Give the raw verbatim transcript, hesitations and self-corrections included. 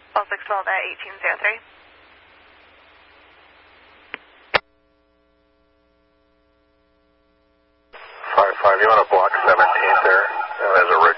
All six twelve at eighteen oh three. five five, you want to block seventeenth there? As a